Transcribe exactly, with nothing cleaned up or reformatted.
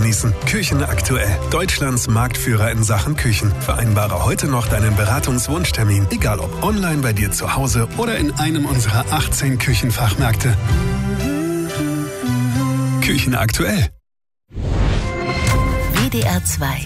genießen. Küchen aktuell. Deutschlands Marktführer in Sachen Küchen. Vereinbare heute noch deinen Beratungswunschtermin. Egal ob online bei dir zu Hause oder in einem unserer achtzehn Küchenfachmärkte. Küchen aktuell. W D R zwei